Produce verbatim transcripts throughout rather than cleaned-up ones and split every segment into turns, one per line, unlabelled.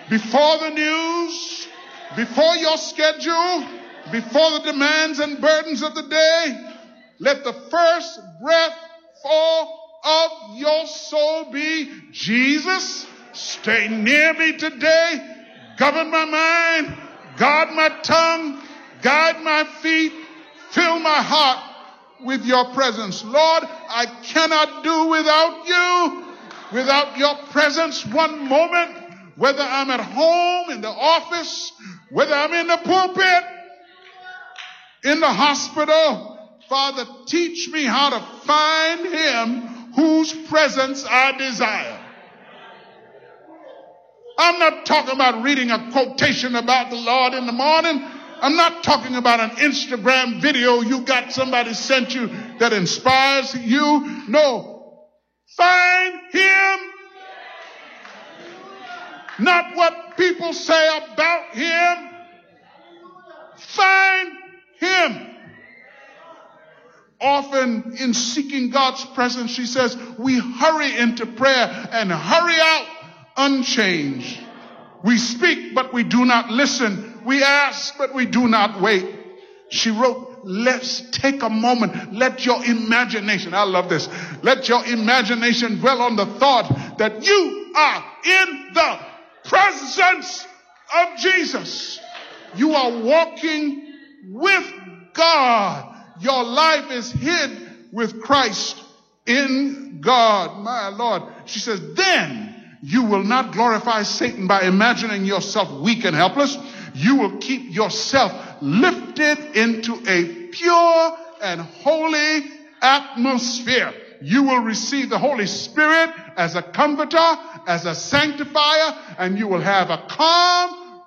before the news, before your schedule, before the demands and burdens of the day. Let the first breath fall of your soul be, Jesus, stay near me today, govern my mind, guard my tongue, guide my feet, fill my heart with your presence. Lord, I cannot do without you, without your presence one moment, whether I'm at home, in the office, whether I'm in the pulpit, in the hospital. Father, teach me how to find him whose presence I desire. I'm not talking about reading a quotation about the Lord in the morning. I'm not talking about an Instagram video you got somebody sent you that inspires you. No. Find him. Not what people say about him. Find him. Often in seeking God's presence, she says, we hurry into prayer and hurry out unchanged. We speak, but we do not listen. We ask, but we do not wait. She wrote, let's take a moment. Let your imagination, I love this. Let your imagination dwell on the thought that you are in the presence of Jesus. You are walking with God. Your life is hid with Christ in God. My Lord. She says, then you will not glorify Satan by imagining yourself weak and helpless. You will keep yourself lifted into a pure and holy atmosphere. You will receive the Holy Spirit as a comforter, as a sanctifier, and you will have a calm.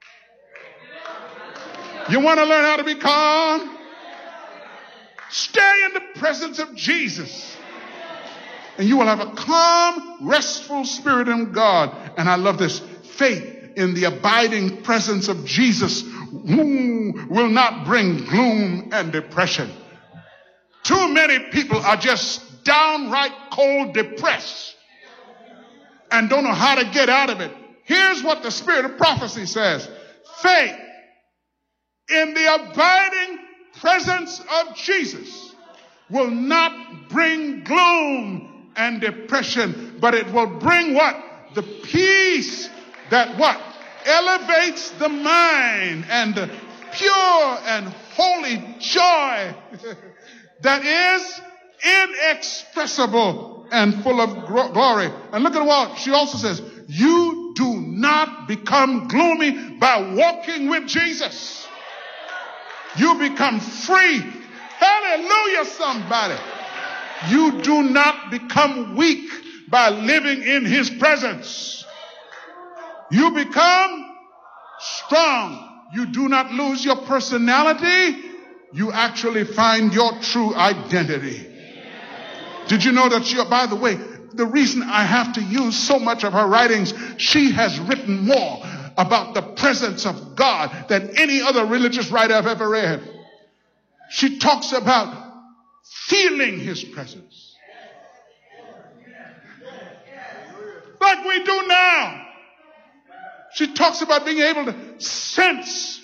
You want to learn how to be calm? Stay in the presence of Jesus. And you will have a calm, restful spirit in God. And I love this. Faith in the abiding presence of Jesus will not bring gloom and depression. Too many people are just downright cold depressed and don't know how to get out of it. Here's what the spirit of prophecy says. Faith in the abiding presence of Jesus will not bring gloom and depression, but it will bring what? The peace that what? Elevates the mind, and the pure and holy joy that is inexpressible and full of glory. And look at what she also says. You do not become gloomy by walking with Jesus. You become free. Hallelujah, somebody. You do not become weak by living in his presence. You become strong. You do not lose your personality. You actually find your true identity. Did you know that you, by the way, the reason I have to use so much of her writings, she has written more about the presence of God than any other religious writer I've ever read. She talks about feeling his presence. Like we do now. She talks about being able to sense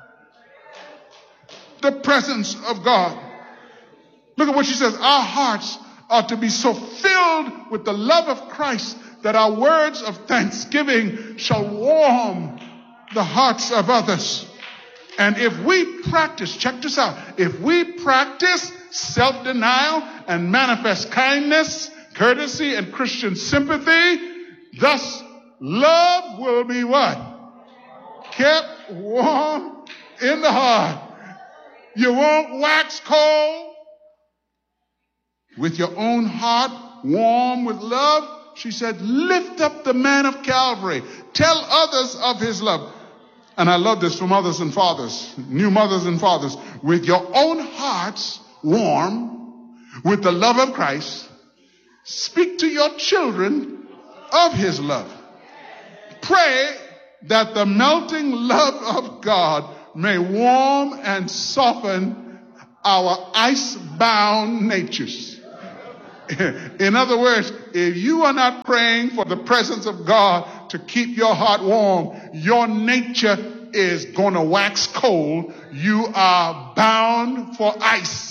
the presence of God. Look at what she says. Our hearts are to be so filled with the love of Christ that our words of thanksgiving shall warm the hearts of others. And if we practice, check this out, if we practice self-denial and manifest kindness, courtesy, and Christian sympathy, thus love will be what? Kept warm in the heart. You won't wax cold with your own heart warm with love. She said, lift up the man of Calvary. Tell others of his love. And I love this from mothers and fathers, new mothers and fathers. With your own hearts warm with the love of Christ, speak to your children of his love. Pray that the melting love of God may warm and soften our ice-bound natures. In other words, if you are not praying for the presence of God heart, to keep your heart warm. Your nature is going to wax cold. You are bound for ice.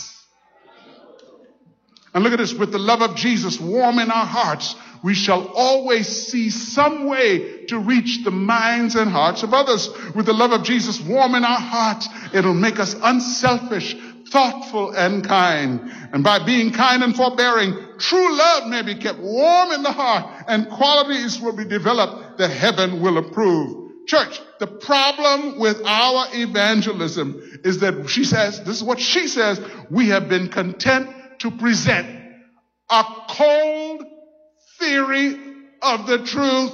And look at this. With the love of Jesus warm in our hearts, we shall always see some way to reach the minds and hearts of others. With the love of Jesus warm in our hearts, it'll make us unselfish, thoughtful, and kind. And by being kind and forbearing, true love may be kept warm in the heart, and qualities will be developed that heaven will approve. Church, the problem with our evangelism is that she says, this is what she says, we have been content to present a cold theory of the truth.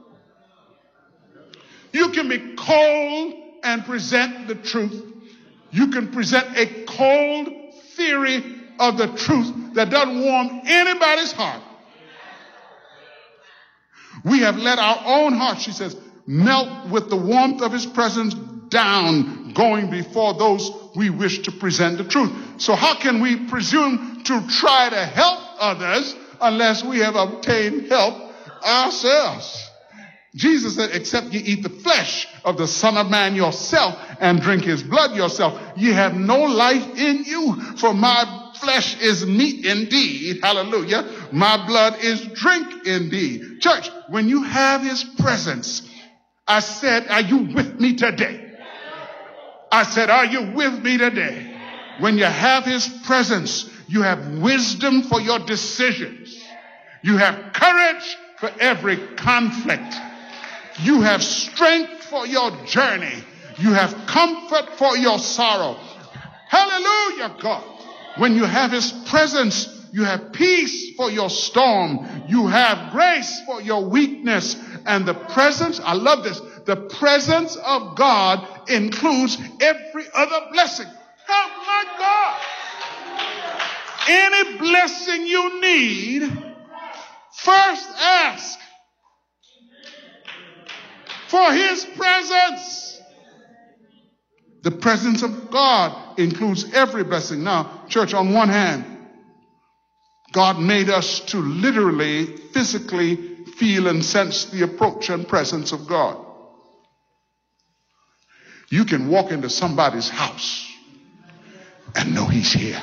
You can be cold and present the truth. You can present a cold theory of the truth that doesn't warm anybody's heart. We have let our own hearts, she says, melt with the warmth of his presence down, going before those we wish to present the truth. So how can we presume to try to help others unless we have obtained help ourselves? Jesus said, except you eat the flesh of the Son of Man yourself and drink his blood yourself, you have no life in you. For my flesh is meat indeed. Hallelujah. My blood is drink indeed. Church, when you have his presence, I said, are you with me today? I said, are you with me today? When you have his presence, you have wisdom for your decisions. You have courage for every conflict. You have strength for your journey. You have comfort for your sorrow. Hallelujah, God. When you have his presence, you have peace for your storm. You have grace for your weakness. And the presence, I love this, the presence of God includes every other blessing. Oh my God. Any blessing you need, first ask for his presence. The presence of God includes every blessing. Now, church, on one hand, God made us to literally, physically feel and sense the approach and presence of God. You can walk into somebody's house and know he's here.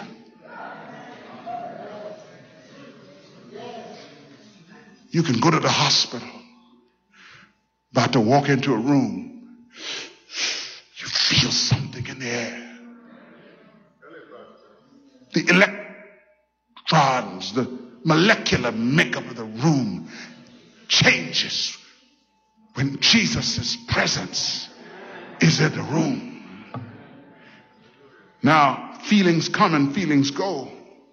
You can go to the hospital, about to walk into a room, you feel something in the air. The electrons, the molecular makeup of the room changes when Jesus' presence is in the room. Now, feelings come and feelings go.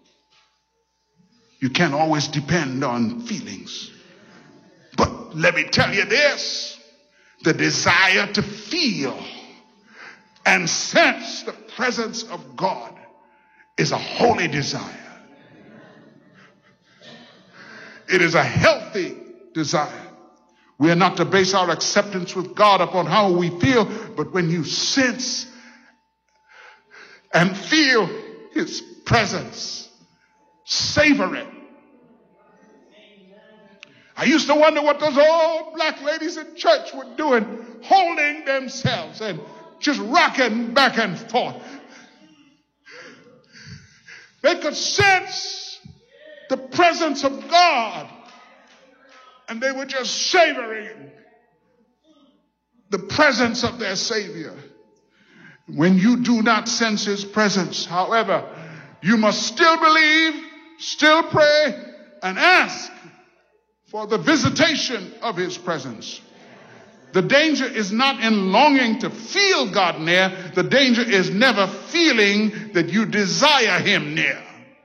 You can't always depend on feelings. But let me tell you this, the desire to feel and sense the presence of God is a holy desire. It is a healthy desire. We are not to base our acceptance with God upon how we feel, but when you sense and feel his presence, savor it. I used to wonder what those old black ladies in church were doing, holding themselves and just rocking back and forth. They could sense the presence of God, and they were just savoring the presence of their Savior. When you do not sense his presence, however, you must still believe, still pray, and ask for the visitation of his presence. The danger is not in longing to feel God near. The danger is never feeling that you desire him near.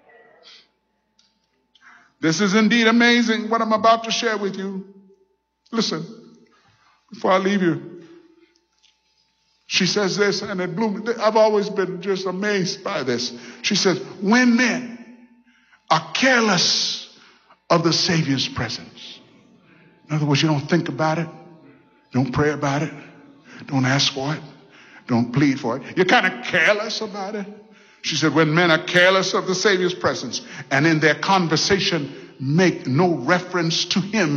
This is indeed amazing what I'm about to share with you. Listen, before I leave you, she says this, and it blew me. I've always been just amazed by this. She says, when men are careless of the Savior's presence. In other words, you don't think about it. Don't pray about it. Don't ask for it. Don't plead for it. You're kind of careless about it. She said, when men are careless of the Savior's presence and in their conversation make no reference to him